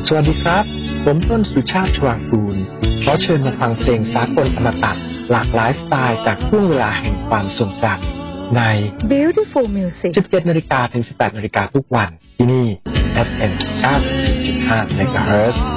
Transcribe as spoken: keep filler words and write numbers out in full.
สวัสดีครับผมต้นสุชาติชวางกูลขอเชิญมาฟังเพลงสากลอมตะหลากหลายสไตล์จากช่วงเวลาแห่งความทรงจำใน Beautiful Music สิบเจ็ดนาฬิกาถึงสิบแปดนาฬิกาทุกวันที่นี่ เอฟ เอ็ม เก้าสิบจุดห้า เมกะเฮิรตซ์